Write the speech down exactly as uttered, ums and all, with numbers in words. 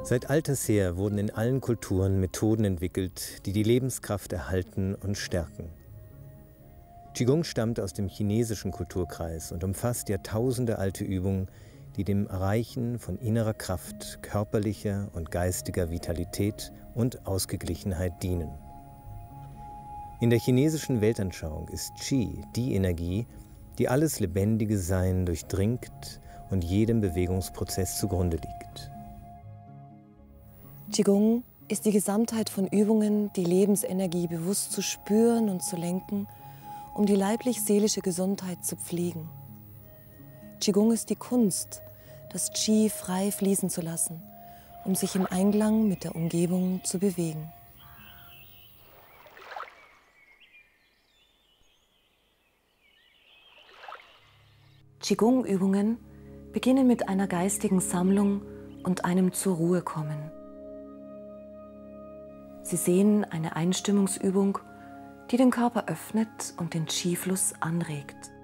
Seit alters her wurden in allen Kulturen Methoden entwickelt, die die Lebenskraft erhalten und stärken. Qigong stammt aus dem chinesischen Kulturkreis und umfasst Jahrtausende alte Übungen, die dem Erreichen von innerer Kraft, körperlicher und geistiger Vitalität und Ausgeglichenheit dienen. In der chinesischen Weltanschauung ist Qi die Energie, die alles lebendige Sein durchdringt und jedem Bewegungsprozess zugrunde liegt. Qigong ist die Gesamtheit von Übungen, die Lebensenergie bewusst zu spüren und zu lenken, um die leiblich-seelische Gesundheit zu pflegen. Qigong ist die Kunst, das Qi frei fließen zu lassen, um sich im Einklang mit der Umgebung zu bewegen. Qigong-Übungen beginnen mit einer geistigen Sammlung und einem zur Ruhe kommen. Sie sehen eine Einstimmungsübung, die den Körper öffnet und den Qi-Fluss anregt.